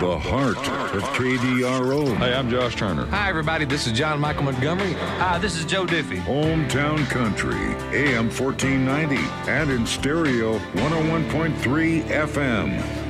the heart of KDRO. Hey, I'm Josh Turner. Hi, everybody. This is John Michael Montgomery. Hi, this is Joe Diffie. Hometown Country, AM 1490, and in stereo 101.3 FM.